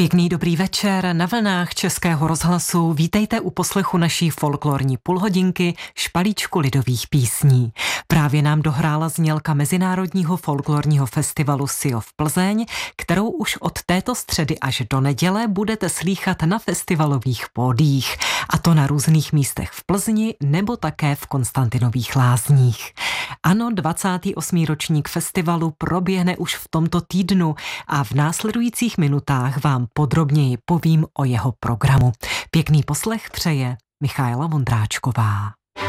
Pěkný dobrý večer na vlnách Českého rozhlasu. Vítejte u poslechu naší folklorní půlhodinky Špalíčku lidových písní. Právě nám dohrála znělka Mezinárodního folklorního festivalu SIOF Plzeň, kterou už od této středy až do neděle budete slýchat na festivalových pódiích, a to na různých místech v Plzni nebo také v Konstantinových Lázních. Ano, 28. ročník festivalu proběhne už v tomto týdnu a v následujících minutách vám podrobněji povím o jeho programu. Pěkný poslech přeje Michaela Vondráčková.